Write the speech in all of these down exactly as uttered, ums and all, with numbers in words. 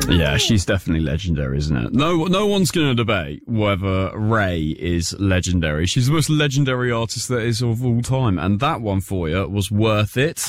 Yeah, she's definitely legendary, isn't it? No, no one's going to debate whether Ray is legendary. She's the most legendary artist that is of all time, and that one for you was Worth It.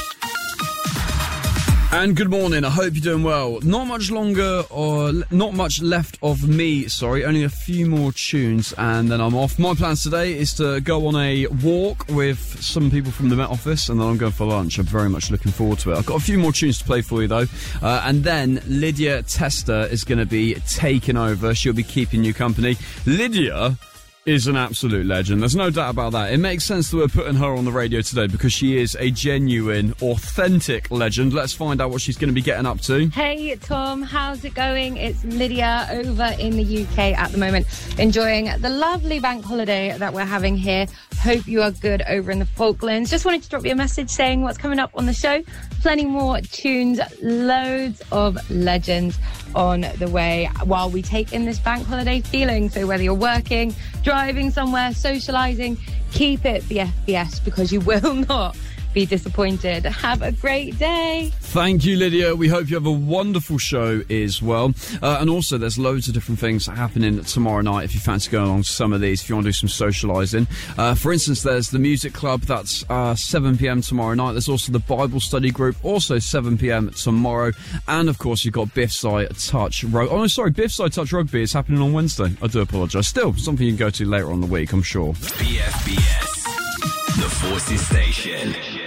And good morning, I hope you're doing well. Not much longer, or not much left of me, sorry, only a few more tunes and then I'm off. My plans today is to go on a walk with some people from the Met Office and then I'm going for lunch. I'm very much looking forward to it. I've got a few more tunes to play for you though. Uh, and then Lydia Tester is going to be taking over. She'll be keeping you company. Lydia is an absolute legend. There's no doubt about that. It makes sense that we're putting her on the radio today because she is a genuine, authentic legend. Let's find out what she's going to be getting up to. Hey, Tom. How's it going? It's Lydia over in the U K at the moment, enjoying the lovely bank holiday that we're having here. Hope you are good over in the Falklands. Just wanted to drop you a message saying what's coming up on the show. Plenty more tunes, loads of legends on the way while we take in this bank holiday feeling. So whether you're working, driving somewhere, socialising, keep it B F B S because you will not be disappointed. Have a great day. Thank you, Lydia. We hope you have a wonderful show as well. Uh, and also, there's loads of different things happening tomorrow night if you fancy going along to some of these, if you want to do some socialising. Uh, for instance, there's the Music Club, that's uh, seven p.m. tomorrow night. There's also the Bible Study Group, also seven p.m. tomorrow. And, of course, you've got Biff's Side Touch Rugby. Oh, no, sorry, Biff's Side Touch Rugby is happening on Wednesday. I do apologise. Still, something you can go to later on in the week, I'm sure. B F B S, the Forces Station.